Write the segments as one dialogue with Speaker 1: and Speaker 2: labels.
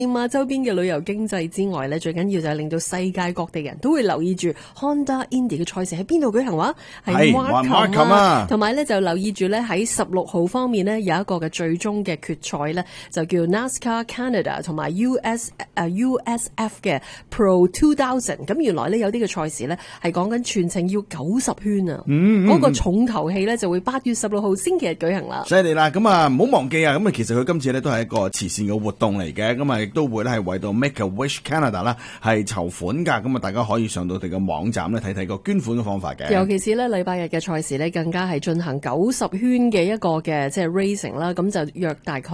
Speaker 1: 周邊嘅旅遊經濟之外咧，最緊要就係令到世界各地人都會留意住 Honda Indy 嘅賽事喺邊度舉行話？係 Markham 啊，同埋咧就留意住咧喺16號方面咧有一個嘅最終嘅決賽咧，就叫 NASCAR Canada 同埋 USF 嘅 Pro 2000。咁原來咧有啲嘅賽事咧係講緊全程要90圈啊！嗰個重頭戲咧就會8月16號星期日舉行啦。
Speaker 2: 犀利啦！咁啊唔好忘記啊！咁啊其實佢今次咧都係一個慈善嘅活動嚟嘅，咁啊亦都會咧係為到 Make a Wish Canada 啦係籌款㗎，咁啊大家可以上到佢哋嘅網站咧睇睇個捐款嘅方法嘅。
Speaker 1: 尤其是咧禮拜日嘅賽事咧，更加係進行90圈嘅一個嘅即係 racing 啦，咁就約大概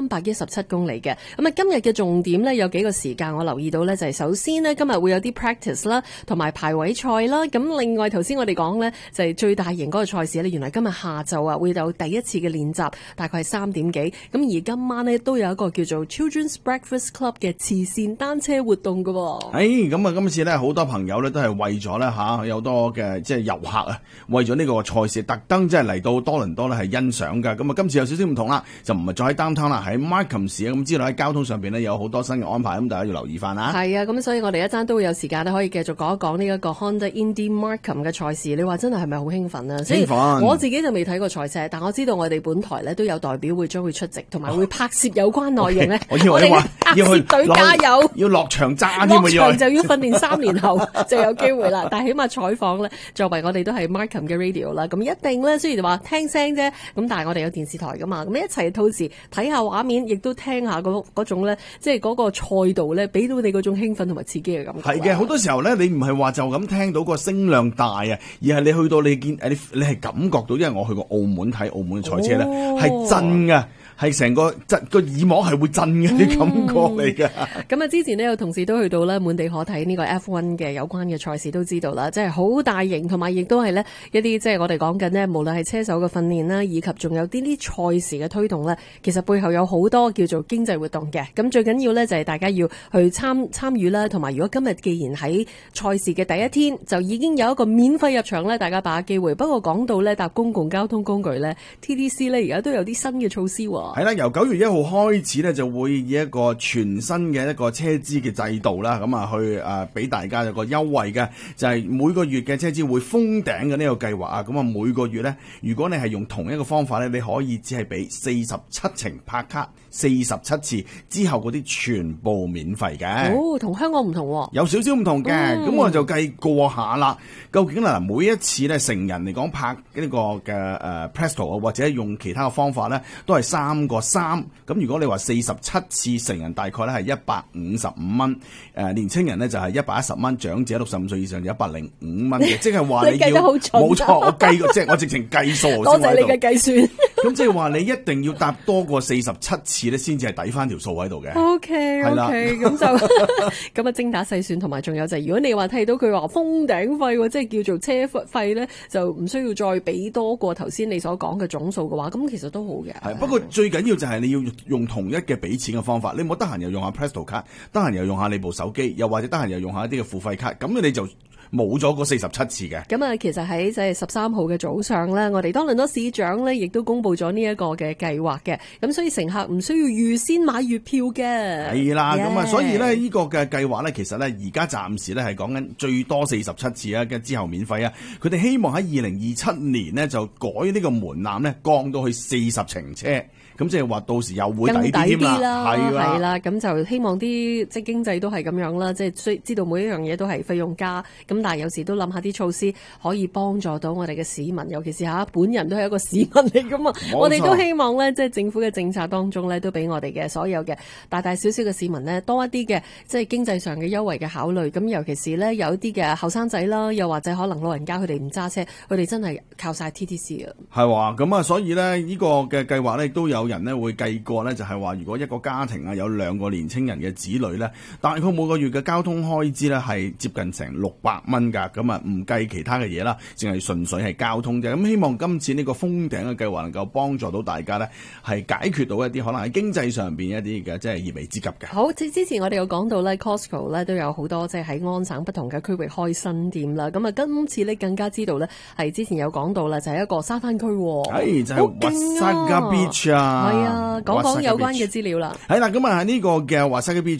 Speaker 1: 317公里嘅。咁啊今日嘅重點咧有幾個時間我留意到咧，就係首先呢，今日會有啲 practice 啦，同埋排位賽啦。咁另外頭先我哋講咧就係最大型嗰個賽事咧，原來今日下晝啊會有第一次嘅練習，大概係3點幾。咁而今晚呢，都有一個叫做 Children's Breakfast Club 嘅慈善單車活動㗎喎。
Speaker 2: 咁啊今次咧好多朋友咧都係為咗咧有多嘅即係遊客啊，為咗呢個賽事特登即係嚟到多倫多咧係欣賞㗎。咁啊今次有少少唔同啦，就唔係再喺 downtown 啦，喺 Markham 市啊。咁知道喺交通上邊咧有好多新嘅安排，咁大家要留意翻啦。
Speaker 1: 係啊，咁所以我哋一陣都會有時間咧可以繼續講一講呢一個 Honda Indy Markham 嘅賽事。你話真係咪好興奮啊？興奮！我自己就未睇過賽車，但我知道我哋本台咧都有代表將會出席，同埋會拍攝有關內容咧。
Speaker 2: 我以為你話要去
Speaker 1: 隊加油，
Speaker 2: 要落場揸添，
Speaker 1: 落場就要訓練3年後就有機會啦。但係起碼採訪咧，作為我哋都係 Markham 嘅 radio 啦，咁一定咧雖然話聽聲啫，咁但係我哋有電視台噶嘛，咁一齊到時睇下畫面，亦都聽下嗰種咧，即係嗰個賽道咧，俾到你嗰種興奮同埋刺激嘅感覺。
Speaker 2: 係嘅，好多時候咧，你唔係話就咁聽到個聲量大啊，而係你去到你見你係感覺到，因為我去過澳門睇澳門嘅賽車咧，係震噶。係成個耳膜係會震嘅啲感覺嚟㗎。
Speaker 1: 咁啊，之前呢，有同事都去到咧滿地可睇呢個 F1 嘅有關嘅賽事，都知道啦，即係好大型，同埋亦都係呢一啲即係我哋講緊呢，無論係車手嘅訓練啦，以及仲有啲賽事嘅推動呢，其實背後有好多叫做經濟活動嘅。咁最緊要呢，就係大家要去參與啦，同埋如果今日既然喺賽事嘅第一天就已經有一個免費入場呢，大家把握機會。不過講到呢搭公共交通工具呢 TTC 呢而家都有啲新嘅措施喎。
Speaker 2: 係啦，由9月1號開始咧，就會以一個全新嘅一個車資嘅制度啦，咁啊去俾大家有個優惠嘅，就係每個月嘅車資會封頂嘅呢個計劃啊，咁啊每個月咧，如果你係用同一個方法咧，你可以只係俾47程拍卡47次，之後嗰啲全部免費嘅。
Speaker 1: 哦，同香港唔同喎，
Speaker 2: 有少少唔同嘅，咁我就計過下啦。究竟嗱，每一次咧成人嚟講拍呢個嘅Presto 啊，或者用其他嘅方法咧，都係3個3。咁如果你話47次成人大概咧係155蚊，年青人咧就係110蚊，長者65歲以上就105蚊嘅，即係話你要冇錯，我計即係我直情計數。
Speaker 1: 多謝你嘅計算。
Speaker 2: 咁即係話你一定要搭多過47次咧，先至係抵翻條數喺度嘅。
Speaker 1: OK，咁就咁啊，精打細算，同埋仲有就係，如果你話睇到佢話封頂費，即係叫做車費咧，就唔需要再俾多過頭先你所講嘅總數嘅話，咁其實都好嘅。
Speaker 2: 係，不過最緊要就係你要用同一嘅俾錢嘅方法，你唔好得閒又用下 Presto 卡，得閒又用下你部手機，又或者得閒又用下一啲嘅付費卡，咁你就冇咗嗰47次嘅。
Speaker 1: 咁啊，其實喺就係13號嘅早上咧，我哋多倫多市長咧亦都公布咗呢一個嘅計劃嘅，咁所以乘客唔需要預先買月票嘅。
Speaker 2: 係啦，咁啊，所以咧呢個嘅計劃咧，其實咧而家暫時咧係講緊最多47次啊，跟之後免費啊。佢哋希望喺2027年呢就改呢個門檻咧，降到去40程車。咁即係話到時又會抵啲添啦，
Speaker 1: 係啦，咁就希望啲即係經濟都係咁樣啦，即係知道每一樣嘢都係費用加，咁但係有時都諗下啲措施可以幫助到我哋嘅市民，尤其是本人都係一個市民嚟噶嘛，我哋都希望咧，即係政府嘅政策當中咧，都俾我哋嘅所有嘅大大小小嘅市民呢多一啲嘅即係經濟上嘅優惠嘅考慮，咁尤其是咧有一啲嘅後生仔啦，又或者可能老人家佢哋唔揸車，佢哋真係靠晒 TTC 啊。
Speaker 2: 係話咁啊，所以咧呢個嘅計劃咧都有人咧會計過咧，就係話如果一個家庭啊有2個年青人嘅子女咧，大概每個月嘅交通開支咧係接近成600蚊㗎，咁啊唔計其他嘅嘢啦，淨係純粹係交通啫。咁希望今次呢個封頂嘅計劃能夠幫助到大家咧，係解決到一啲可能喺經濟上邊一啲嘅即係燃眉之急嘅。
Speaker 1: 好，之前我哋有講到咧 Costco 咧都有好多即係喺安省不同嘅區域開新店啦。咁啊今次咧更加知道咧係之前有講到啦，就係一個沙灘區，
Speaker 2: 就係 Wasaga Beach 啊，
Speaker 1: 係啊，講有關嘅資料啦。
Speaker 2: 係啦，咁啊呢個嘅Wasaga Beach